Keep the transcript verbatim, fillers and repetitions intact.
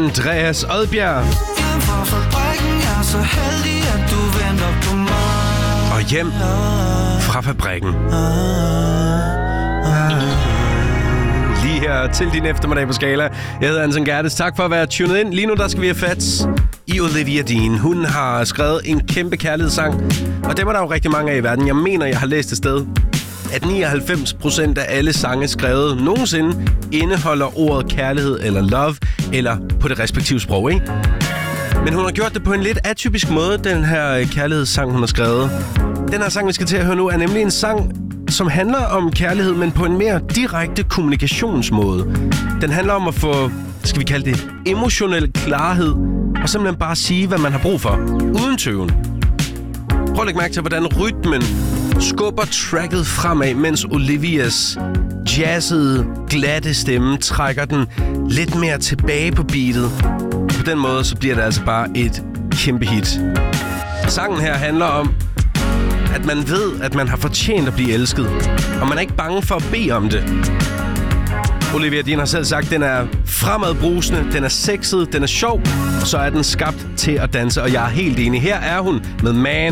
Andreas Odbjerg. Og hjem fra fabrikken. Lige her til din eftermiddag på Skala. Jeg hedder Anton Gerdes. Tak for at være tunet ind. Lige nu der skal vi have fat i Olivia Dean. Hun har skrevet en kæmpe kærlighedssang, og det var der jo rigtig mange af i verden. Jeg mener, jeg har læst et sted, at nioghalvfems procent af alle sange skrevet nogensinde indeholder ordet kærlighed eller love, eller på det respektive sprog, ikke? Men hun har gjort det på en lidt atypisk måde, den her kærlighedssang, hun har skrevet. Den her sang, vi skal til at høre nu, er nemlig en sang, som handler om kærlighed, men på en mere direkte kommunikationsmåde. Den handler om at få, skal vi kalde det, emotionel klarhed, og simpelthen bare sige, hvad man har brug for, uden tøven. Prøv at lægge mærke til, hvordan rytmen skubber tracket fremad, mens Olivias jazzede, glatte stemme trækker den lidt mere tilbage på beatet. På den måde, så bliver det altså bare et kæmpe hit. Sangen her handler om, at man ved, at man har fortjent at blive elsket, og man er ikke bange for at bede om det. Olivia Dean har selv sagt, at den er fremadbrusende, den er sexet, den er sjov, så er den skabt til at danse, og jeg er helt enig. Her er hun med Man.